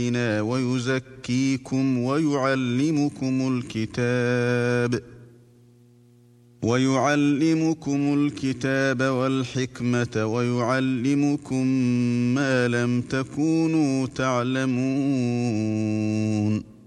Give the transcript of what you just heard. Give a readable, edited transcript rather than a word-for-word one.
ويزكيكم ويعلمكم الكتاب والحكمة ويعلمكم ما لم تكونوا تعلمون